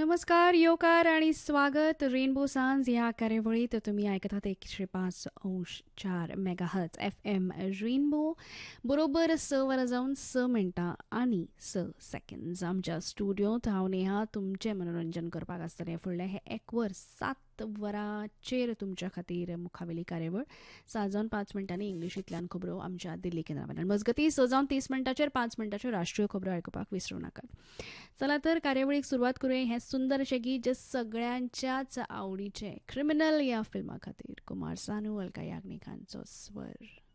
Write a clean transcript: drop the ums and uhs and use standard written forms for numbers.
नमस्कार, योकार आणि स्वागत रेनबो सांज ह्या कार्यवळीत तुम्ही ऐकत आहात 105.4 मेगाहर्ट्झ एफ एम रेनबो बरोबर स वर जाऊन स मिनटां आणि स सेकंड्स आमच्या स्टुडिओत हांव नेहा तुमचें मनोरंजन करपाक आसतलें फुडले हे 1 वर 7 वरांचेर तुमच्या खातीर मुखावेली कार्यावळ 6 जावन 5 मिनटांनी इंग्लिशींतल्यान खबरो आमच्या दिल्ली केंद्रावयल्यान मजगती 6 जावन 30 मिनटांचेर 5 मिनटांच्यो राष्ट्रीय खबरो आयकुपाक विसरूं नाकात. चला तर कार्यावळीक सुरवात करूया हें सुंदर अशें गीत जे सगळ्यांच्याच आवडीचें क्रिमिनल ह्या फिल्मा खातीर कुमार सानू अलका याग्निक हांचो स्वर.